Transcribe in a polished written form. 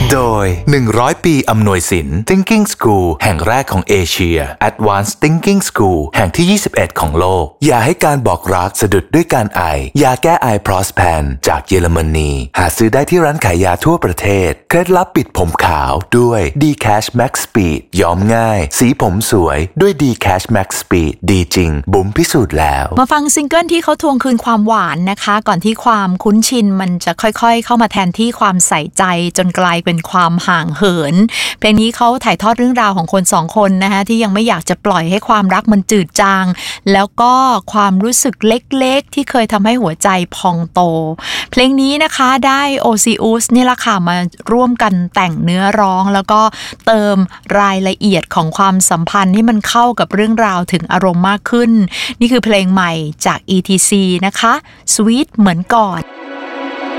โดย100 ปีอำนวยสิน Thinking School แห่งแรกของเอเชีย Advanced Thinking School แห่งที่21ของโลกอย่าให้การบอกรักสะดุดด้วยการไอยาแก้ไอ Prospan จากเยอรมนีหาซื้อได้ที่ร้านขายยาทั่วประเทศเคล็ดลับปิดผมขาวด้วย D-Cash Max Speed ย้อมง่ายสีผมสวยด้วย D-Cash Max Speed ดีจริงบุ๋มพิสูจน์แล้วมาฟังซิงเกิลที่เขาทวงคืนความหวานนะคะก่อนที่ความคุ้นชินมันจะค่อยๆเข้ามาแทนที่ความใส่ใจจนกลายเป็นความห่างเหินเพลงนี้เขาถ่ายทอดเรื่องราวของคนสองคนนะคะที่ยังไม่อยากจะปล่อยให้ความรักมันจืดจางแล้วก็ความรู้สึกเล็กๆที่เคยทำให้หัวใจพองโตเพลงนี้นะคะได้โอซิอุสนี่แหละค่ะมาร่วมกันแต่งเนื้อร้องแล้วก็เติมรายละเอียดของความสัมพันธ์ให้มันเข้ากับเรื่องราวถึงอารมณ์มากขึ้นนี่คือเพลงใหม่จาก ETC นะคะ Sweet เหมือนก่อน